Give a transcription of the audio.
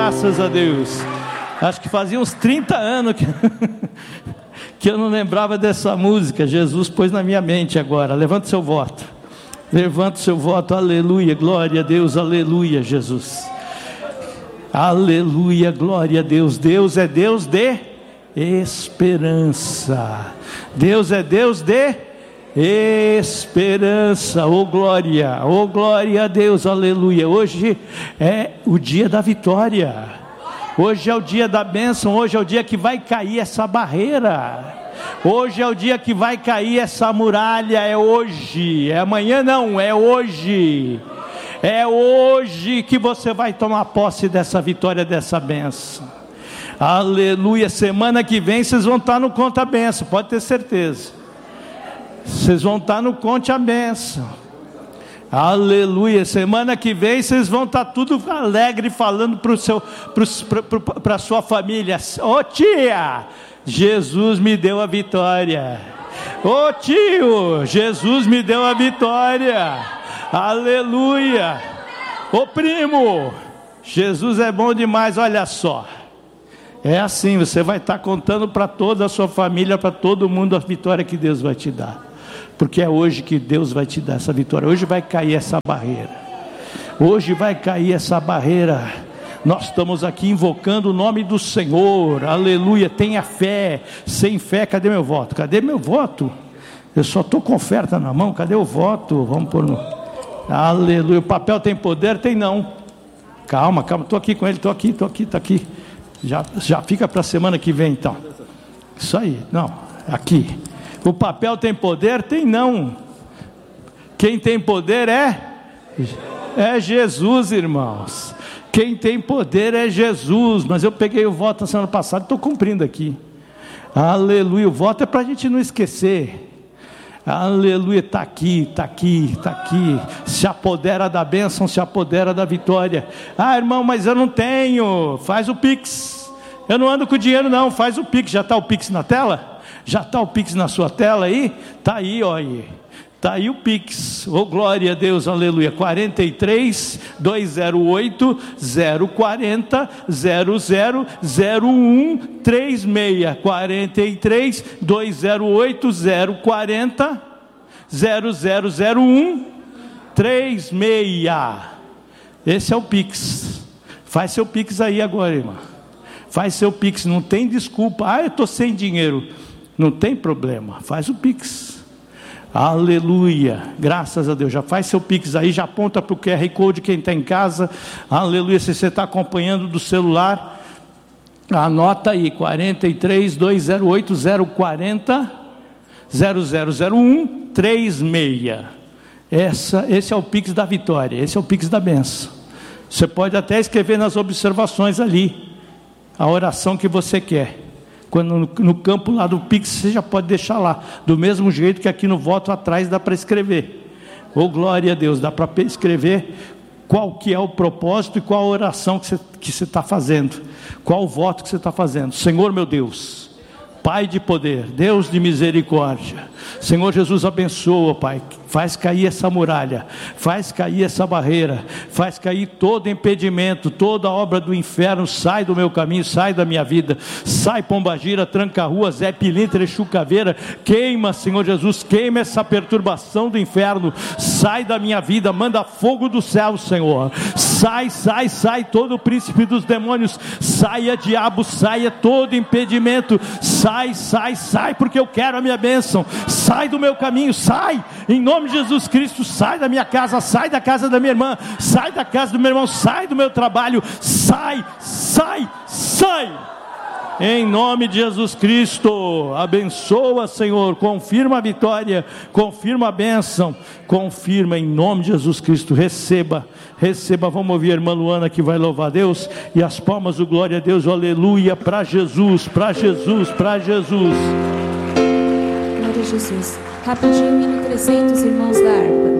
graças a Deus. Acho que fazia uns 30 anos que eu não lembrava dessa música. Jesus pôs na minha mente agora. Levante seu voto. Levante seu voto, aleluia, glória a Deus, aleluia, Jesus. Aleluia, glória a Deus. Deus é Deus de esperança. Deus é Deus de esperança. Oh glória a Deus, aleluia. Hoje é o dia da vitória. Hoje é o dia da bênção. Hoje é o dia que vai cair essa barreira. Hoje é o dia que vai cair essa muralha. É hoje, é amanhã não, é hoje. É hoje que você vai tomar posse dessa vitória, dessa bênção. Aleluia. Semana que vem vocês vão estar no Conta a Bênção, pode ter certeza. Vocês vão estar no Conte a Bênção. Aleluia. Semana que vem vocês vão estar tudo alegre, falando para a sua família: ô tia, Jesus me deu a vitória. Ô tio, Jesus me deu a vitória. Aleluia. Ô primo, Jesus é bom demais. Olha só, é assim, você vai estar contando para toda a sua família, para todo mundo, a vitória que Deus vai te dar, porque é hoje que Deus vai te dar essa vitória. Hoje vai cair essa barreira. Hoje vai cair essa barreira. Nós estamos aqui invocando o nome do Senhor. Aleluia. Tenha fé. Sem fé, cadê meu voto? Cadê meu voto? Eu só estou com oferta na mão. Cadê o voto? Vamos pôr no... Aleluia. O papel tem poder? Tem não. Calma, estou aqui com ele. Estou aqui. Já fica para a semana que vem então. Isso aí. Não, aqui. O papel tem poder? Tem não. Quem tem poder é Jesus, irmãos. Quem tem poder é Jesus. Mas eu peguei o voto na semana passada, estou cumprindo aqui. Aleluia. O voto é para a gente não esquecer. Aleluia. Está aqui. Se apodera da bênção, se apodera da vitória. Ah, irmão, mas eu não tenho. Faz o Pix. Eu não ando com dinheiro não. Faz o Pix. Já está o Pix na tela? Já está o Pix na sua tela aí? Está aí, olha. Está aí o Pix. Oh glória a Deus, aleluia. 43 208 040 0001 36. 43 208 040 0001 36. Esse é o Pix. Faz seu Pix aí agora, irmão. Faz seu Pix, não tem desculpa. Ah, eu estou sem dinheiro. Não tem problema, faz o Pix. Aleluia, graças a Deus. Já faz seu Pix aí, já aponta para o QR Code quem está em casa. Aleluia. Se você está acompanhando do celular, anota aí: 43 208 040 0001 36. Esse é o Pix da vitória, esse é o Pix da bênção. Você pode até escrever nas observações ali a oração que você quer. Quando no campo lá do Pix, você já pode deixar lá, do mesmo jeito que aqui no voto atrás dá para escrever. Oh glória a Deus, dá para escrever qual que é o propósito e qual a oração que você está fazendo, qual o voto que você está fazendo. Senhor meu Deus, Pai de poder, Deus de misericórdia, Senhor Jesus, abençoa, Pai, faz cair essa muralha, faz cair essa barreira, faz cair todo impedimento, toda obra do inferno, sai do meu caminho, sai da minha vida, sai Pombagira, Tranca-Rua, Zé Pilintra, Exu Caveira, queima, Senhor Jesus, queima essa perturbação do inferno, sai da minha vida, manda fogo do céu, Senhor, sai todo o príncipe dos demônios, saia diabo, saia todo impedimento, sai, porque eu quero a minha bênção, sai do meu caminho, sai, em nome de Jesus Cristo, sai da minha casa, sai da casa da minha irmã, sai da casa do meu irmão, sai do meu trabalho, sai, em nome de Jesus Cristo. Abençoa, Senhor, confirma a vitória, confirma a bênção, confirma em nome de Jesus Cristo. Receba, vamos ouvir a irmã Luana que vai louvar a Deus, e as palmas do glória a Deus, aleluia, para Jesus. Glória a Jesus. Rapidinho, hino 300, irmãos da harpa.